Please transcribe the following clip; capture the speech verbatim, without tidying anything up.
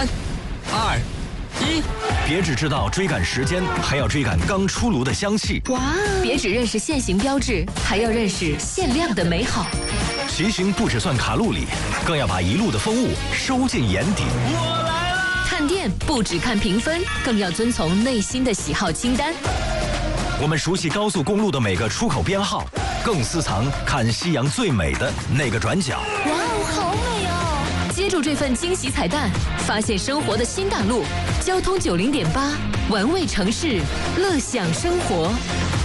三、二、一， 别只知道追赶时间，还要追赶刚出炉的香气。 哇！别只认识限行标志，还要认识限量的美好。 骑行不只算卡路里，更要把一路的风物收进眼底。 我来啦！ 看店不只看评分，更要遵从内心的喜好清单。 我们熟悉高速公路的每个出口编号，更私藏看夕阳最美的那个转角。 哇哦，好美哦！接住这份惊喜彩蛋，发现生活的新大陆。交通九零点八，玩味城市，乐享生活。